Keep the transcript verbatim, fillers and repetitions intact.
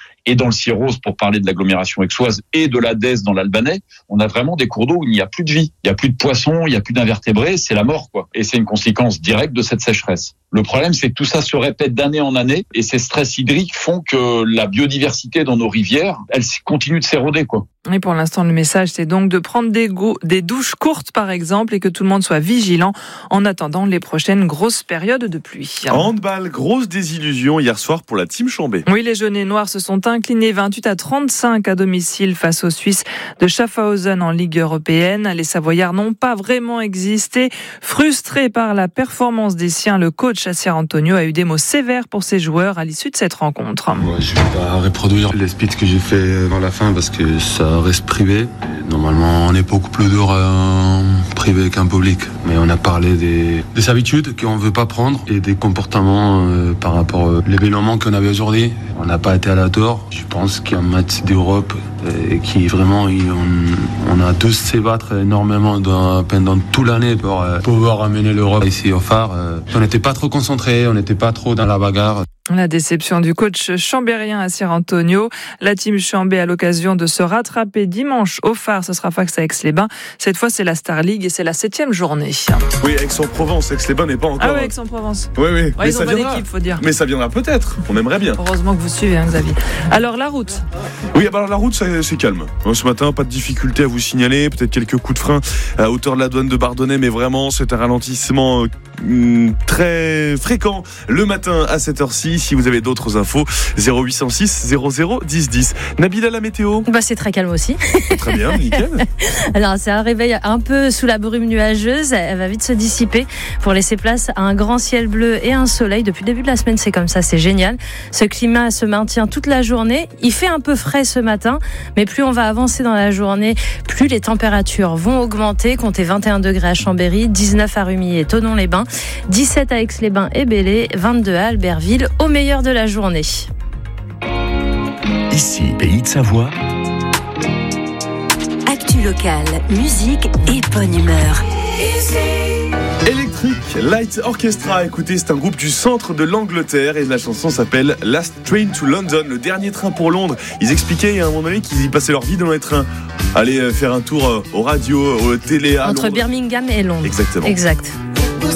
et dans le Cirrose, pour parler de l'agglomération aixoise, et de la Dèze dans l'Albanais, on a vraiment des cours d'eau où il n'y a plus de vie. Il n'y a plus de poissons, il n'y a plus d'invertébrés, c'est la mort, quoi. Et c'est une conséquence directe de cette sécheresse. Le problème, c'est que tout ça se répète d'année en année, et ces stress hydriques font que la biodiversité dans nos rivières, elle continue de s'éroder, quoi. Et pour l'instant, le message, c'est donc de prendre des, go- des douches courtes, par exemple, et que tout le monde soit vigilant en attendant les prochaines grosses périodes de pluie. Handball, grosse désillusion hier soir pour la team Chambé. Oui, les jaunes et noirs se sont inclinés vingt-huit à trente-cinq à domicile face aux Suisses de Schaffhausen en Ligue européenne. Les Savoyards n'ont pas vraiment existé. Frustré par la performance des siens, le coach Assier Antonio a eu des mots sévères pour ses joueurs à l'issue de cette rencontre. Ouais, je ne vais pas reproduire les speeches que j'ai fait dans la fin parce que ça reste privé. Normalement, on est beaucoup plus dur en privé qu'en public. Mais on a parlé des, des habitudes qu'on ne veut pas prendre et des comportements euh, par rapport à l'événement qu'on avait aujourd'hui. On n'a pas été à la tort. Je pense qu'il y a un match d'Europe et qui vraiment, on, on a tous se battre énormément dans, pendant toute l'année pour euh, pouvoir amener l'Europe ici au phare. Euh, on n'était pas trop concentrés, on n'était pas trop dans la bagarre. La déception du coach chambérien Assier Antonio. La team Chambé a l'occasion de se rattraper dimanche au phare. Ce sera face à Aix-les-Bains. Cette fois, c'est la Star League et c'est la septième journée. Oui, Aix-en-Provence. Aix-les-Bains n'est pas encore. Ah oui, Aix-en-Provence. Oui, oui. Ouais, Mais ils ça ont bonne viendra. équipe, faut dire. Mais ça viendra peut-être. On aimerait bien. Heureusement que vous suivez, hein, Xavier. Alors, la route. Oui, alors la route, c'est, c'est calme. Ce matin, pas de difficulté à vous signaler. Peut-être quelques coups de frein à hauteur de la douane de Bardonnay, mais vraiment, c'est un ralentissement euh, très fréquent le matin à cette heure-ci. Si vous avez d'autres infos, zéro huit cent six zéro zéro dix dix. Nabila, la météo? Bah, c'est très calme aussi. Très bien, nickel. Alors, c'est un réveil un peu sous la brume nuageuse. Elle va vite se dissiper pour laisser place à un grand ciel bleu et un soleil. Depuis le début de la semaine, c'est comme ça, c'est génial. Ce climat se maintient toute la journée. Il fait un peu frais ce matin, mais plus on va avancer dans la journée, plus les températures vont augmenter. Comptez vingt et un degrés à Chambéry, dix-neuf à Rumilly et Thonon-les-Bains, dix-sept à Aix-les-Bains et Belley, vingt-deux à Albertville au meilleur de la journée. Ici, Pays de Savoie. Actu locale, musique et bonne humeur. Electric Light Orchestra, écoutez, c'est un groupe du centre de l'Angleterre et la chanson s'appelle Last Train to London, le dernier train pour Londres. Ils expliquaient à un moment donné qu'ils y passaient leur vie dans les trains. Aller faire un tour aux radios, aux télé à Entre Londres. Birmingham et Londres. Exactement. Exact.